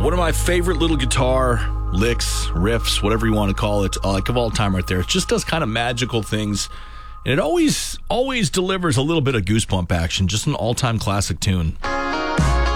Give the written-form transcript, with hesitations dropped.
One of my favorite little guitar licks, riffs, whatever you want to call it, like of all time right there. It just does kind of magical things. And it always delivers a little bit of goosebump action. Just an all-time classic tune.